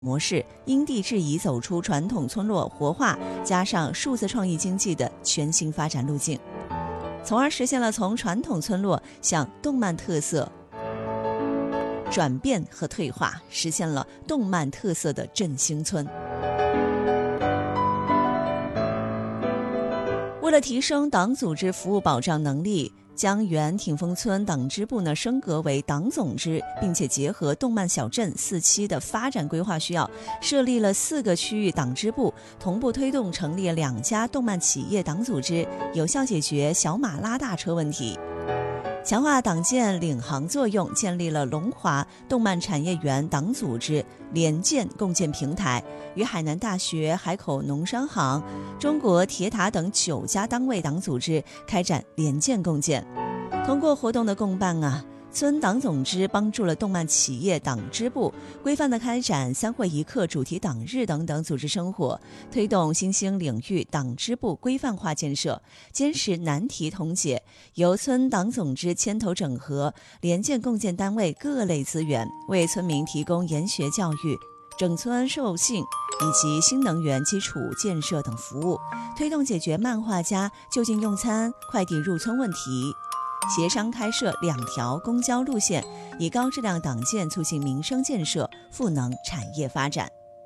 模式因地制宜走出传统村落活化加上数字创意经济的全新发展路径，从而实现了从传统村落向动漫特色转变和退化，实现了动漫特色的振兴村。为了提升党组织服务保障能力，将原挺峰村党支部升格为党总支，并且结合动漫小镇4期的发展规划需要，设立了4个区域党支部，同步推动成立2家动漫企业党组织，有效解决小马拉大车问题。强化党建领航作用，建立了龙华动漫产业园党组织联建共建平台，与海南大学、海口农商行、中国铁塔等9家单位党组织开展联建共建。通过活动的共办村党总支帮助了动漫企业党支部规范地开展3会1课、主题党日等等组织生活，推动新兴领域党支部规范化建设，坚实难题统解，由村党总支牵头整合联建共建单位各类资源，为村民提供研学教育、整村授信以及新能源基础建设等服务，推动解决漫画家就近用餐、快递入村问题。协商开设2条公交路线，以高质量党建促进民生建设，赋能产业发展。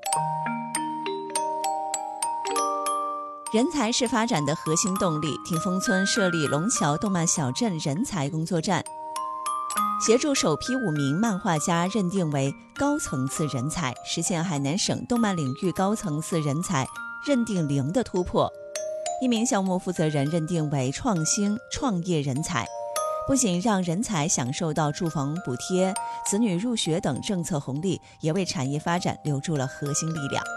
人才是发展的核心动力，挺峰村设立龙桥动漫小镇人才工作站，协助首批5名漫画家认定为高层次人才，实现海南省动漫领域高层次人才认定0的突破。1名项目负责人认定为创新创业人才，不仅让人才享受到住房补贴、子女入学等政策红利，也为产业发展留住了核心力量。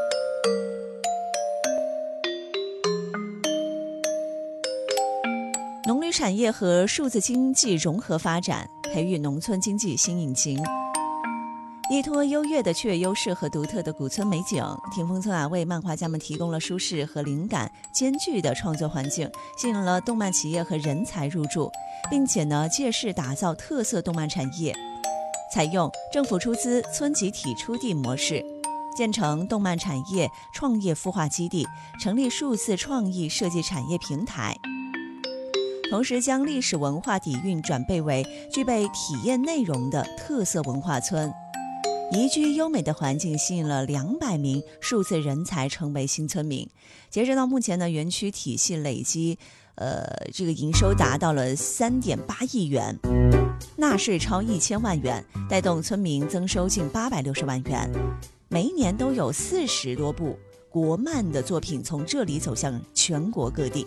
农旅产业和数字经济融合发展，培育农村经济新引擎。依托优越的区域优势和独特的古村美景，挺峰村为漫画家们提供了舒适和灵感兼具的创作环境，吸引了动漫企业和人才入驻，并且借势打造特色动漫产业。采用政府出资、村集体出地模式，建成动漫产业创业孵化基地，成立数字创意设计产业平台。同时将历史文化底蕴转变为具备体验内容的特色文化村。宜居优美的环境吸引了200名数字人才成为新村民。截止到目前园区体系累积这个营收达到了3.8亿元，纳税超1000万元，带动村民增收近860万元。每一年都有40多部国漫的作品从这里走向全国各地。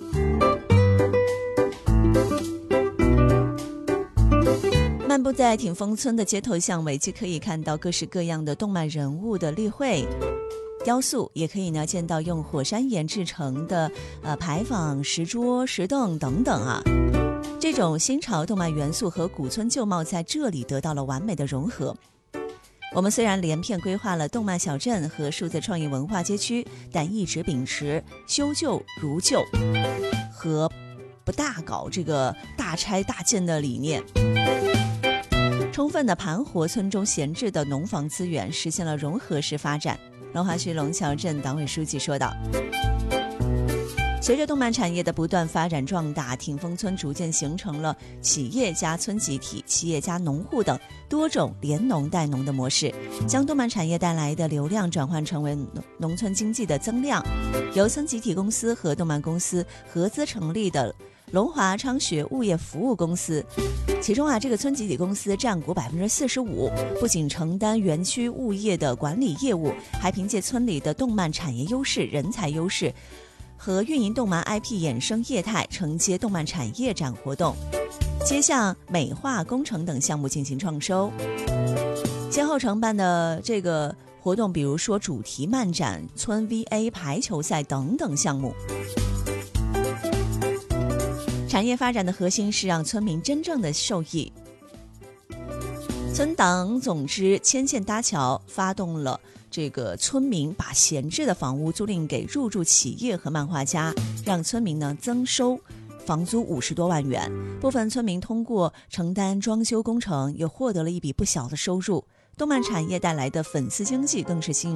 漫步在挺峰村的街头巷尾，既可以看到各式各样的动漫人物的立绘、雕塑，也可以见到用火山岩制成的牌坊、石桌、石凳等等这种新潮动漫元素和古村旧貌在这里得到了完美的融合。我们虽然连片规划了动漫小镇和数字创意文化街区，但一直秉持修旧如旧和不大搞这个大拆大建的理念，充分地盘活村中闲置的农房资源，实现了融合式发展。龙华区龙桥镇党委书记说道，随着动漫产业的不断发展壮大，挺峰村逐渐形成了企业加村集体、企业加农户等多种联农带农的模式，将动漫产业带来的流量转换成为农村经济的增量。由村集体公司和动漫公司合资成立的龙华昌学物业服务公司，其中这个村集体公司占股45%，不仅承担园区物业的管理业务，还凭借村里的动漫产业优势、人才优势和运营动漫 IP 衍生业态，承接动漫产业展活动，接向美化工程等项目进行创收。先后承办的这个活动，比如说主题漫展、村 VA 排球赛等等项目。产业发展的核心是让村民真正的受益。村党总支牵线搭桥，发动了这个村民把闲置的房屋租赁给入驻企业和漫画家，让村民增收房租50多万元。部分村民通过承担装修工程，又获得了一笔不小的收入。 动漫产业带来的粉丝经济更是吸引